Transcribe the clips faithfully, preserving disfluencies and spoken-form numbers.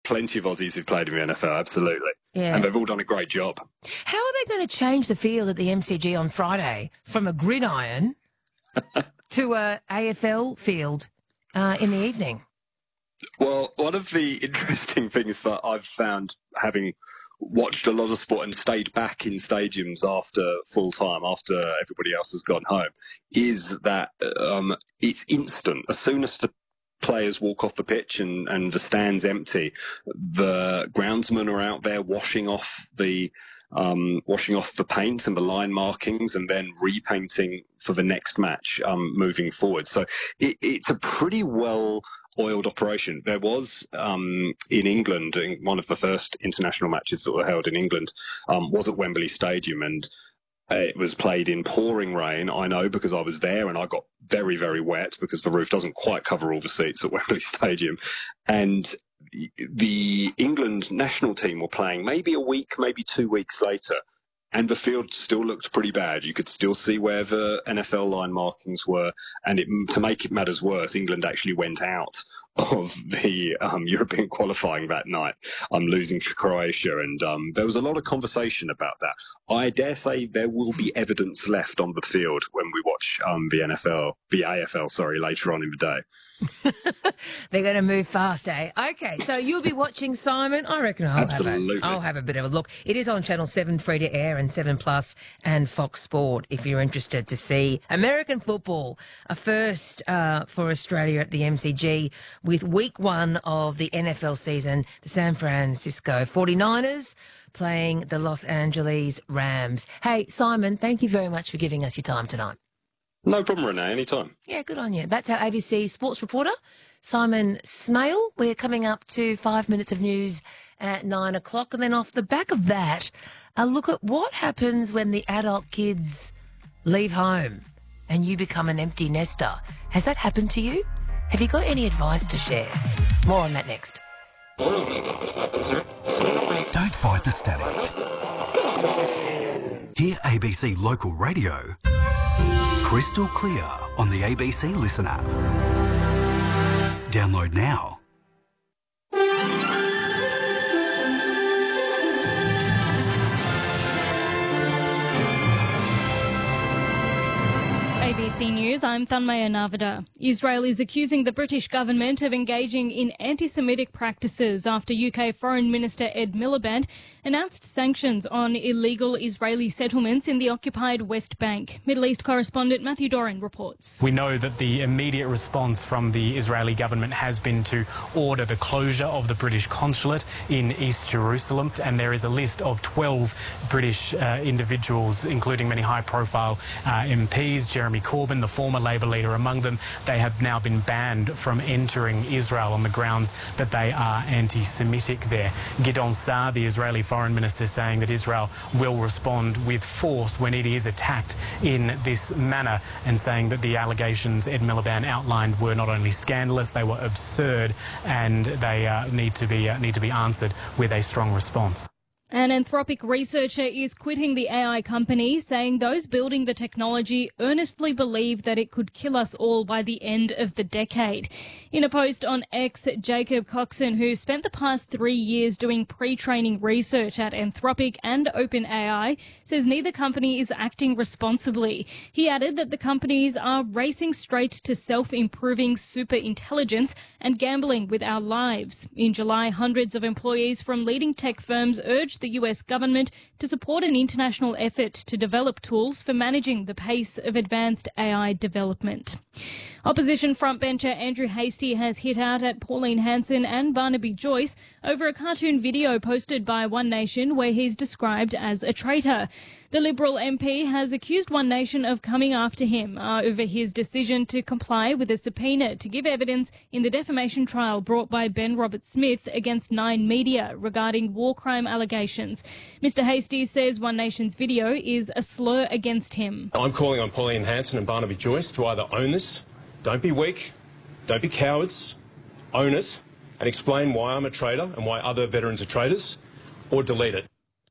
plenty of Aussies who've played in the N F L, absolutely. Yeah. And they've all done a great job. How are they going to change the field at the M C G on Friday from a gridiron to a A F L field uh, in the evening? Well, one of the interesting things that I've found, having watched a lot of sport and stayed back in stadiums after full time, after everybody else has gone home, is that um, it's instant. As soon as the players walk off the pitch and, and the stand's empty, the groundsmen are out there washing off the um, washing off the paint and the line markings and then repainting for the next match um, moving forward. So it, it's a pretty well oiled operation. There was um, in England, in one of the first international matches that were held in England um, was at Wembley Stadium, and it was played in pouring rain. I know because I was there and I got very, very wet because the roof doesn't quite cover all the seats at Wembley Stadium. And the England national team were playing maybe a week, maybe two weeks later, and the field still looked pretty bad. You could still see where the N F L line markings were. And it, to make it matters worse, England actually went out of the um, European qualifying that night, um, losing to Croatia. And um, there was a lot of conversation about that. I dare say there will be evidence left on the field when we watch um, the N F L, the A F L, sorry, later on in the day. They're going to move fast, eh? Okay, so you'll be watching, Simon. I reckon I'll Absolutely. have a, I'll have a bit of a look. It is on Channel seven, free to air, and seven Plus and Fox Sport if you're interested to see American football, a first uh, for Australia at the M C G with week one of the N F L season, the San Francisco forty-niners playing the Los Angeles Rams. Hey, Simon, thank you very much for giving us your time tonight. No problem, Renee, anytime. Yeah, good on you. That's our A B C sports reporter, Simon Smale. We're coming up to five minutes of news at nine o'clock. And then off the back of that, a look at what happens when the adult kids leave home and you become an empty nester. Has that happened to you? Have you got any advice to share? More on that next. Don't fight the static. Hear A B C Local Radio crystal clear on the A B C Listen app. Download now. A B C News, I'm Thanmaya Navada. Israel is accusing the British government of engaging in anti-Semitic practices after U K Foreign Minister Ed Miliband announced sanctions on illegal Israeli settlements in the occupied West Bank. Middle East correspondent Matthew Doran reports. We know that the immediate response from the Israeli government has been to order the closure of the British consulate in East Jerusalem, and there is a list of twelve British uh, individuals, including many high-profile uh, M Ps, Jeremy Corbyn, the former Labour leader, among them. They have now been banned from entering Israel on the grounds that they are anti-Semitic there. Gideon Saar, the Israeli foreign minister, saying that Israel will respond with force when it is attacked in this manner, and saying that the allegations Ed Miliband outlined were not only scandalous, they were absurd, and they uh, need to be uh, need to be answered with a strong response. An Anthropic researcher is quitting the A I company, saying those building the technology earnestly believe that it could kill us all by the end of the decade. In a post on X, Jacob Coxon, who spent the past three years doing pre-training research at Anthropic and OpenAI, says neither company is acting responsibly. He added that the companies are racing straight to self-improving superintelligence and gambling with our lives. In July, hundreds of employees from leading tech firms urged the U S government to support an international effort to develop tools for managing the pace of advanced A I development. Opposition frontbencher Andrew Hastie has hit out at Pauline Hanson and Barnaby Joyce over a cartoon video posted by One Nation where he's described as a traitor. The Liberal M P has accused One Nation of coming after him uh, over his decision to comply with a subpoena to give evidence in the defamation trial brought by Ben Roberts-Smith against Nine Media regarding war crime allegations. Mister Hastie says One Nation's video is a slur against him. I'm calling on Pauline Hanson and Barnaby Joyce to either own this, don't be weak, don't be cowards, own it, and explain why I'm a traitor and why other veterans are traitors, or delete it.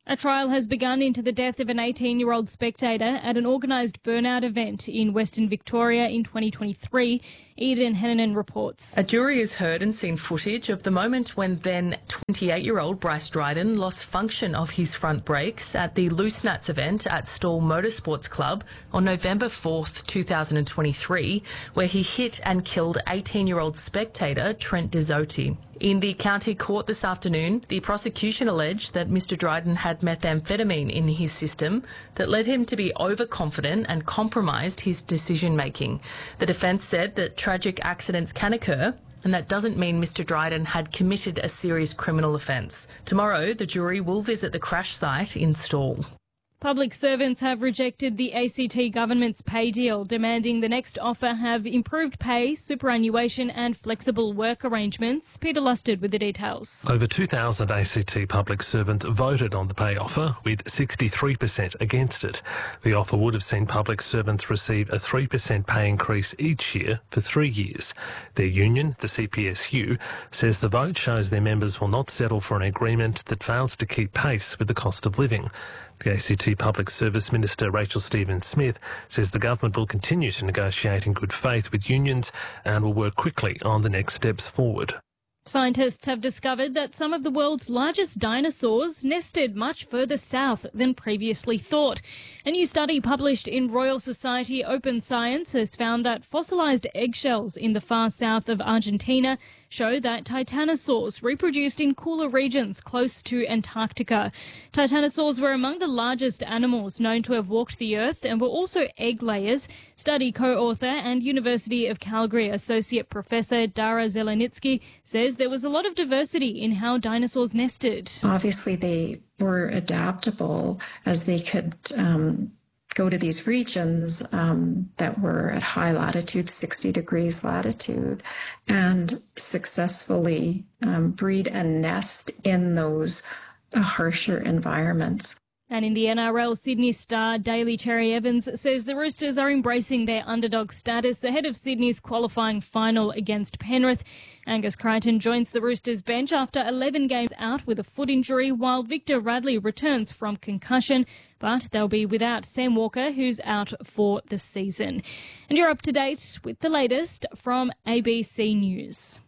A trial has begun into the death of an eighteen-year-old spectator at an organised burnout event in Western Victoria in twenty twenty-three. Eden Hennanen reports. A jury has heard and seen footage of the moment when then twenty-eight-year-old Bryce Dryden lost function of his front brakes at the Loose Nuts event at Stawell Motorsports Club on November fourth, two thousand twenty-three, where he hit and killed eighteen-year-old spectator Trent Dizotti. In the county court this afternoon, the prosecution alleged that Mister Dryden had methamphetamine in his system that led him to be overconfident and compromised his decision-making. The defence said that tragic accidents can occur, and that doesn't mean Mister Dryden had committed a serious criminal offence. Tomorrow, the jury will visit the crash site in Stawell. Public servants have rejected the A C T government's pay deal, demanding the next offer have improved pay, superannuation and flexible work arrangements. Peter Lusted with the details. Over two thousand A C T public servants voted on the pay offer, with sixty-three percent against it. The offer would have seen public servants receive a three percent pay increase each year for three years. Their union, the C P S U, says the vote shows their members will not settle for an agreement that fails to keep pace with the cost of living. The A C T Public Service Minister Rachel Stephen-Smith says the government will continue to negotiate in good faith with unions and will work quickly on the next steps forward. Scientists have discovered that some of the world's largest dinosaurs nested much further south than previously thought. A new study published in Royal Society Open Science has found that fossilised eggshells in the far south of Argentina show that titanosaurs reproduced in cooler regions close to Antarctica. Titanosaurs were among the largest animals known to have walked the earth and were also egg layers. Study co-author and University of Calgary Associate Professor Dara Zelenitsky says there was a lot of diversity in how dinosaurs nested. Obviously, they were adaptable as they could um, go to these regions um, that were at high latitude, sixty degrees latitude, and successfully um, breed and nest in those uh, harsher environments. And in the N R L, Sydney star Daly Cherry Evans says the Roosters are embracing their underdog status ahead of Sydney's qualifying final against Penrith. Angus Crichton joins the Roosters bench after eleven games out with a foot injury, while Victor Radley returns from concussion. But they'll be without Sam Walker, who's out for the season. And you're up to date with the latest from A B C News.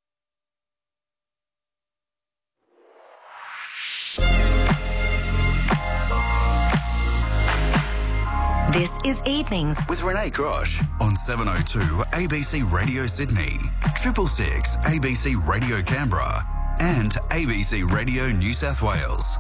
This is Evenings with Renee Grosh on seven oh two A B C Radio Sydney, triple six A B C Radio Canberra, and A B C Radio New South Wales.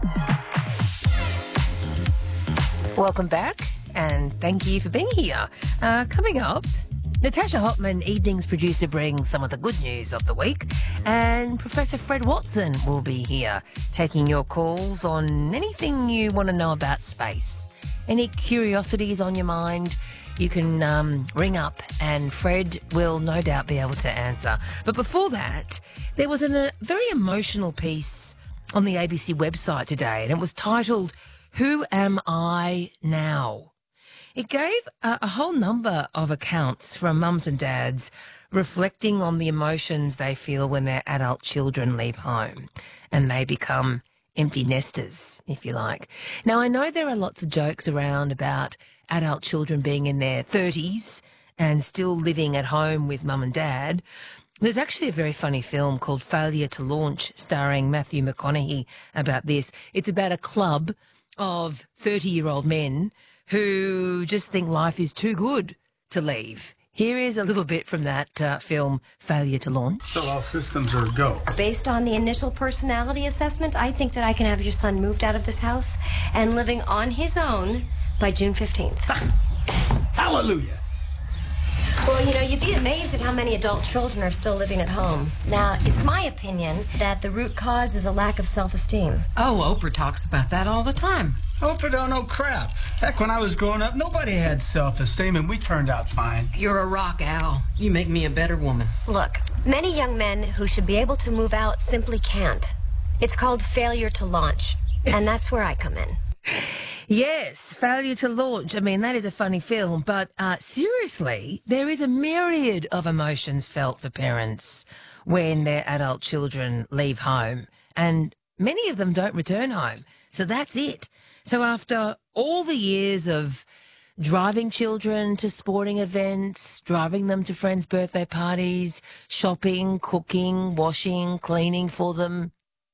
Welcome back, and thank you for being here. Uh, coming up, Natasha Hotman, Evenings producer, brings some of the good news of the week, and Professor Fred Watson will be here taking your calls on anything you want to know about space. Any curiosities on your mind, you can um, ring up and Fred will no doubt be able to answer. But before that, there was an, a very emotional piece on the A B C website today, and it was titled, "Who Am I Now?" It gave a, a whole number of accounts from mums and dads reflecting on the emotions they feel when their adult children leave home and they become empty nesters, if you like. Now, I know there are lots of jokes around about adult children being in their thirties and still living at home with mum and dad. There's actually a very funny film called Failure to Launch starring Matthew McConaughey about this. It's about a club of thirty-year-old men who just think life is too good to leave. Here is a little bit from that uh, film, Failure to Launch. So all systems are go. Based on the initial personality assessment, I think that I can have your son moved out of this house and living on his own by June fifteenth. Hallelujah. Well, you know, you'd be amazed at how many adult children are still living at home. Now, it's my opinion that the root cause is a lack of self-esteem. Oh, Oprah talks about that all the time. Oprah don't know crap. Heck, when I was growing up, nobody had self-esteem, and we turned out fine. You're a rock, Al. You make me a better woman. Look, many young men who should be able to move out simply can't. It's called failure to launch, and that's where I come in. Yes, Failure to Launch. I mean, that is a funny film, but uh, seriously, there is a myriad of emotions felt for parents when their adult children leave home. And Many of them don't return home. So that's it. So after all the years of driving children to sporting events, driving them to friends' birthday parties, shopping, cooking, washing, cleaning for them,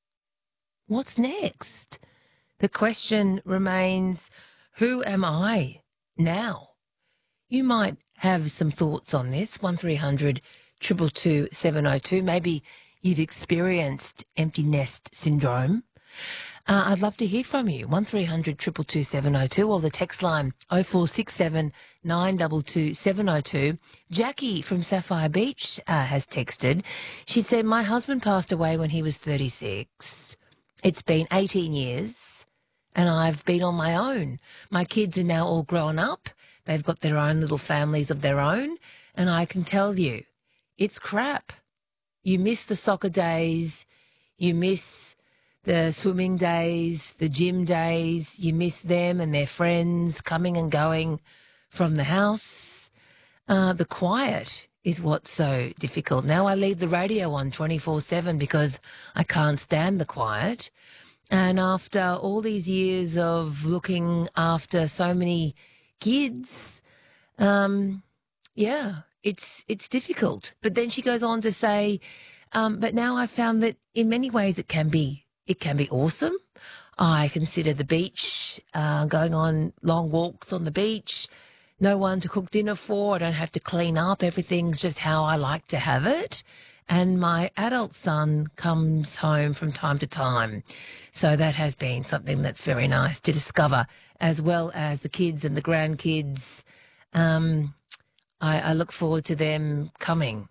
what's next? The question remains, who am I now? You might have some thoughts on this. one three hundred two two two seven oh two. Maybe you've experienced empty nest syndrome. Uh, I'd love to hear from you. one three hundred two two two seven oh two or the text line oh four six seven nine two two seven oh two. Jackie from Sapphire Beach uh, has texted. She said, my husband passed away when he was thirty-six. It's been eighteen years and I've been on my own. My kids are now all grown up. They've got their own little families of their own. And I can tell you, it's crap. You miss the soccer days. You miss the swimming days, the gym days. You miss them and their friends coming and going from the house. Uh, the quiet is what's so difficult. Now I leave the radio on twenty-four seven because I can't stand the quiet. And after all these years of looking after so many kids, um, yeah, it's it's difficult. But then she goes on to say, um, but now I found that in many ways it can be it can be awesome. I consider the beach, uh, going on long walks on the beach, no one to cook dinner for. I don't have to clean up. Everything's just how I like to have it. And my adult son comes home from time to time. So that has been something that's very nice to discover, as well as the kids and the grandkids. Um, I, I look forward to them coming.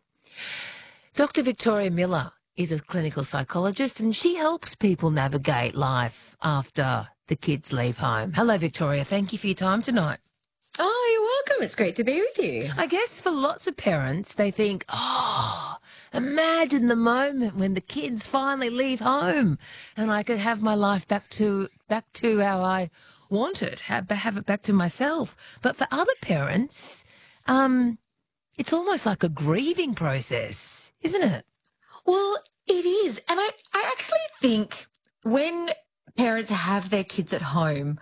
Doctor Victoria Miller is a clinical psychologist and she helps people navigate life after the kids leave home. Hello, Victoria. Thank you for your time tonight. Oh, you're welcome. It's great to be with you. I guess for lots of parents, they think, oh, imagine the moment when the kids finally leave home and I could have my life back to back to how I want it, have, have it back to myself. But for other parents, um, it's almost like a grieving process, isn't it? Well, it is. And I, I actually think when parents have their kids at home,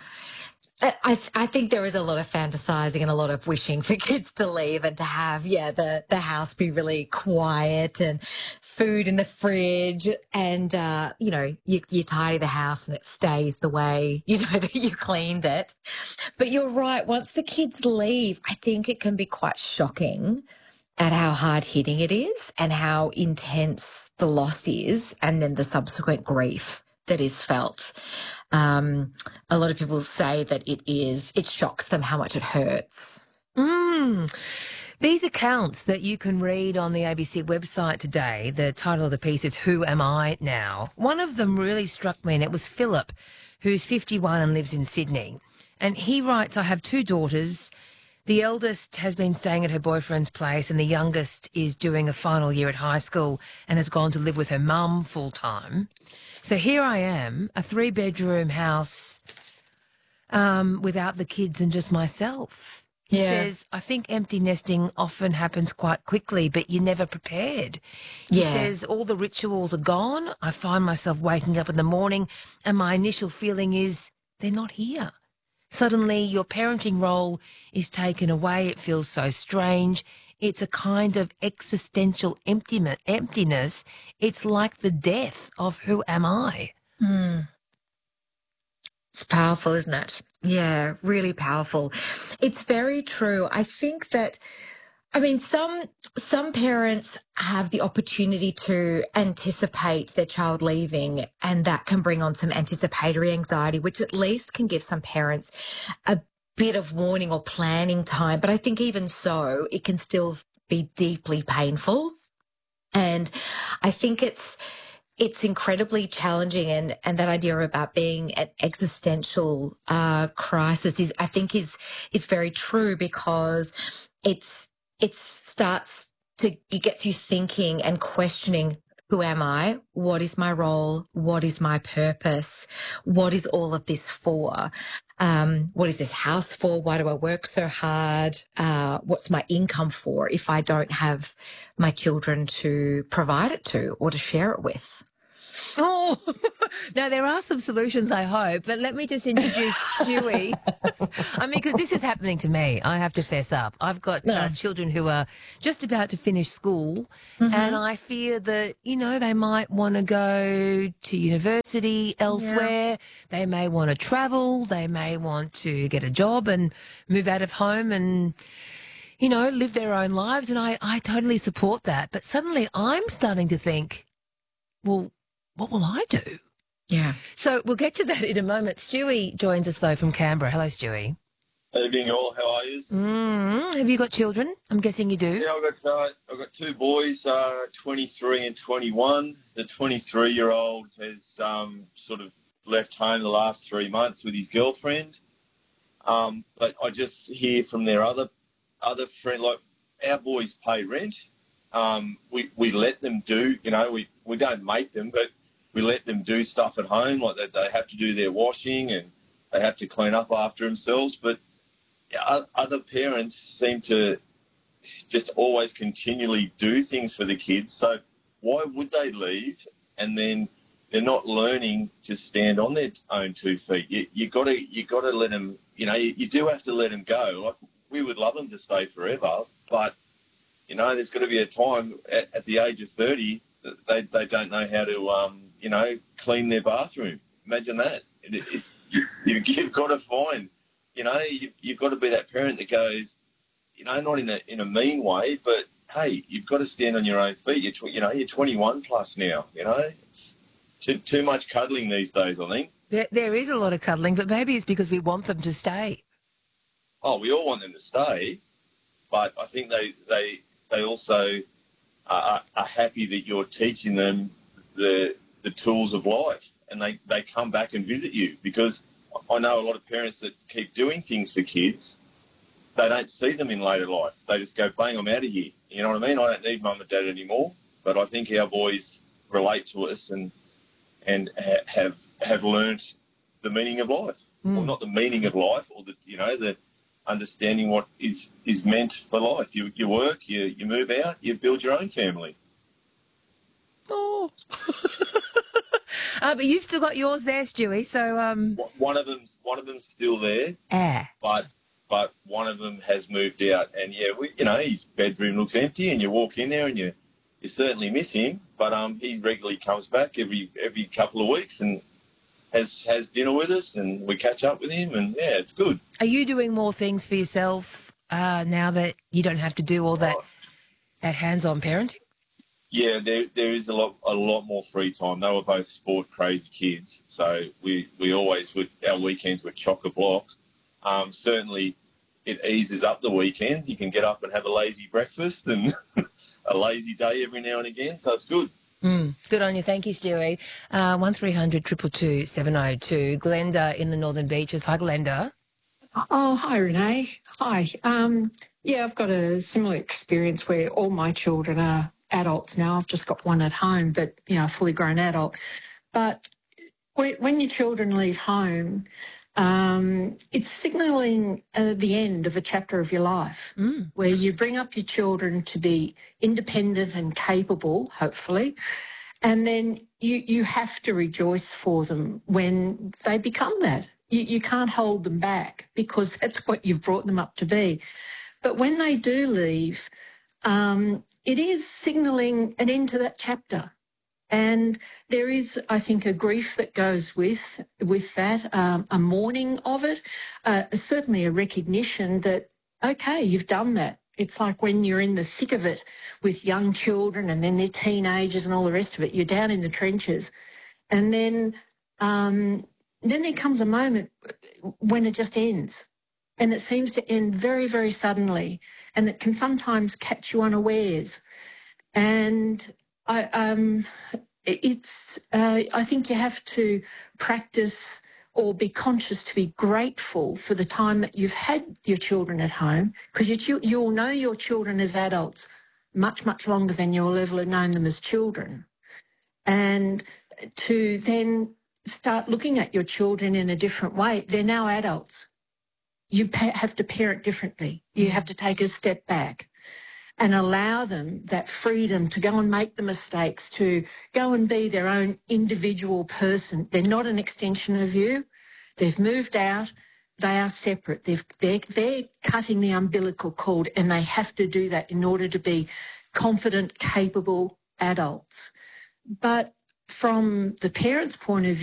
I, I think there is a lot of fantasizing and a lot of wishing for kids to leave and to have, yeah, the, the house be really quiet and food in the fridge and, uh, you know, you, you tidy the house and it stays the way, you know, that you cleaned it. But you're right. Once the kids leave, I think it can be quite shocking at how hard-hitting it is and how intense the loss is and then the subsequent grief that is felt. Um, a lot of people say that it is, it shocks them how much it hurts. Mm. These accounts that you can read on the A B C website today, the title of the piece is Who Am I Now? One of them really struck me, and it was Philip, who's fifty-one and lives in Sydney. And he writes, I have two daughters. The eldest has been staying at her boyfriend's place and the youngest is doing a final year at high school and has gone to live with her mum full time. So here I am, a three-bedroom house um, without the kids and just myself. He Yeah. says, I think empty nesting often happens quite quickly, but you're never prepared. He Yeah. says, all the rituals are gone. I find myself waking up in the morning and my initial feeling is they're not here. Suddenly your parenting role is taken away. It feels so strange. It's a kind of existential emptiness. emptiness. It's like the death of who am I? Mm. It's powerful, isn't it? Yeah, really powerful. It's very true. I think that, I mean, some some parents have the opportunity to anticipate their child leaving, and that can bring on some anticipatory anxiety, which at least can give some parents a bit of warning or planning time. But I think even so, it can still be deeply painful. And I think it's it's incredibly challenging, and, and that idea about being an existential uh, crisis is, I think, is is very true, because it's it starts to it gets you thinking and questioning, who am I? What is my role? What is my purpose? What is all of this for? Um, what is this house for? Why do I work so hard? Uh, what's my income for if I don't have my children to provide it to or to share it with? Oh, Now, there are some solutions, I hope, but let me just introduce Stewie. I mean, because this is happening to me. I have to fess up. I've got No. uh, children who are just about to finish school, Mhm. and I fear that, you know, they might want to go to university elsewhere. They may want to travel. They may want to get a job and move out of home and, you know, live their own lives. And I, I totally support that. But suddenly I'm starting to think, well, what will I do? Yeah. So we'll get to that in a moment. Stewie joins us, though, from Canberra. Hello, Stewie. Evening, all. How are you? Mm, have you got children? I'm guessing you do. Yeah, I've got uh, I've got two boys, uh, twenty-three and twenty-one. The twenty-three-year-old has um, sort of left home the last three months with his girlfriend. Um, but I just hear from their other other friend, like our boys pay rent. Um, we we let them do, you know, we, we don't make them, but we let them do stuff at home, like that they have to do their washing and they have to clean up after themselves. But yeah, other parents seem to just always continually do things for the kids. So why would they leave? And then they're not learning to stand on their own two feet. You you got to you got to let them. You know, you, you do have to let them go. Like, we would love them to stay forever, but you know, there's got to be a time at, at the age of thirty that they they don't know how to um you know clean their bathroom. Imagine that. It, it's, you, you've got to find. You know, you, you've got to be that parent that goes, you know, not in a in a mean way, but hey, you've got to stand on your own feet. You're tw- you know, you're twenty-one plus now. You know, it's too too much cuddling these days, I think. There, there is a lot of cuddling, but maybe it's because we want them to stay. Oh, we all want them to stay, but I think they they they also are, are happy that you're teaching them the the tools of life, and they, they come back and visit you, because I know a lot of parents that keep doing things for kids, they don't see them in later life. They just go, bang, I'm out of here. You know what I mean? I don't need mum and dad anymore. But I think our boys relate to us and and ha- have have learnt the meaning of life. Mm. Well, not the meaning of life, or the you know the understanding what is, is meant for life. You you work, you you move out, you build your own family. Oh. uh, but you've still got yours there, Stewie. So um. One of them's one of them's still there. Ah. But but one of them has moved out, and yeah, we, you know, his bedroom looks empty, and you walk in there, and you you certainly miss him. But um, he regularly comes back every every couple of weeks and has has dinner with us, and we catch up with him, and yeah, it's good. Are you doing more things for yourself uh, now that you don't have to do all that that hands-on parenting? Yeah, there there is a lot a lot more free time. They were both sport crazy kids, so we, we always would our weekends were chock-a-block. Um, certainly, it eases up the weekends. You can get up and have a lazy breakfast and a lazy day every now and again, so it's good. Mm, good on you. Thank you, Stewie. Uh, one three hundred two two two seven oh two. Glenda in the Northern Beaches. Hi, Glenda. Oh, hi, Renee. Hi. Um, yeah, I've got a similar experience where all my children are adults now. I've just got one at home, but, you know, a fully grown adult. But when your children leave home, um, it's signalling uh, the end of a chapter of your life, mm. where you bring up your children to be independent and capable, hopefully, and then you, you have to rejoice for them when they become that. You, you can't hold them back, because that's what you've brought them up to be. But when they do leave, um, it is signalling an end to that chapter. And there is, I think, a grief that goes with with that, um, a mourning of it, uh, certainly a recognition that, okay, you've done that. It's like when you're in the thick of it with young children and then they're teenagers and all the rest of it. You're down in the trenches. And then, um, then there comes a moment when it just ends. And it seems to end very, very suddenly. And it can sometimes catch you unawares. And I, um, it's, uh, I think you have to practice or be conscious to be grateful for the time that you've had your children at home, because you, you'll know your children as adults much, much longer than you'll ever have known them as children. And to then start looking at your children in a different way. They're now adults. You pa- have to parent differently. You have to take a step back. and allow them that freedom to go and make the mistakes, to go and be their own individual person. They're not an extension of you. They've moved out. They are separate. They've, they're, they're cutting the umbilical cord, and they have to do that in order to be confident, capable adults. But from the parents' point of view,